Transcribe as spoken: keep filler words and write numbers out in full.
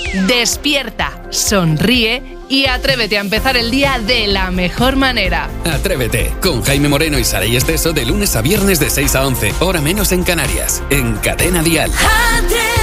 Despierta, sonríe y atrévete a empezar el día de la mejor manera. Atrévete, con Jaime Moreno y Saray Esteso de lunes a viernes de seis a once, hora menos en Canarias, en Cadena Dial. Atrévete.